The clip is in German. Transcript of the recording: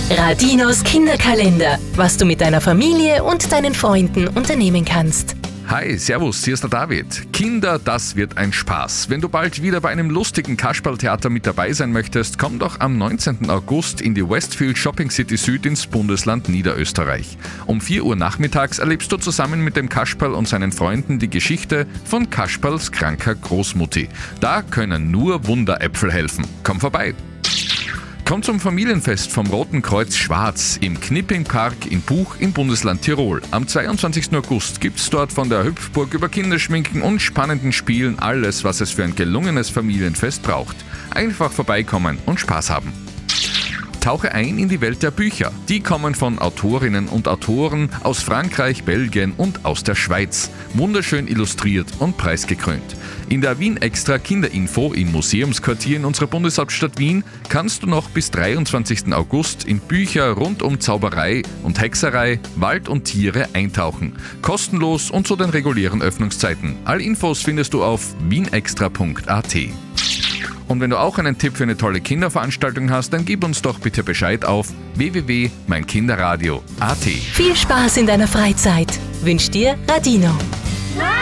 Radinos Kinderkalender, was du mit deiner Familie und deinen Freunden unternehmen kannst. Hi, servus, hier ist der David. Kinder, das wird ein Spaß. Wenn du bald wieder bei einem lustigen Kasperltheater mit dabei sein möchtest, komm doch am 19. August in die Westfield Shopping City Süd ins Bundesland Niederösterreich. Um 4 Uhr nachmittags erlebst du zusammen mit dem Kasperl und seinen Freunden die Geschichte von Kasperls kranker Großmutti. Da können nur Wunderäpfel helfen. Komm vorbei! Komm zum Familienfest vom Roten Kreuz Schwarz im Knipping-Park in Buch im Bundesland Tirol. Am 22. August gibt's dort von der Hüpfburg über Kinderschminken und spannenden Spielen alles, was es für ein gelungenes Familienfest braucht. Einfach vorbeikommen und Spaß haben. Tauche ein in die Welt der Bücher. Die kommen von Autorinnen und Autoren aus Frankreich, Belgien und aus der Schweiz. Wunderschön illustriert und preisgekrönt. In der Wien Extra Kinderinfo im Museumsquartier in unserer Bundeshauptstadt Wien kannst du noch bis 23. August in Bücher rund um Zauberei und Hexerei, Wald und Tiere eintauchen. Kostenlos und zu den regulären Öffnungszeiten. Alle Infos findest du auf wienextra.at. Und wenn du auch einen Tipp für eine tolle Kinderveranstaltung hast, dann gib uns doch bitte Bescheid auf www.meinkinderradio.at. Viel Spaß in deiner Freizeit wünscht dir Radino.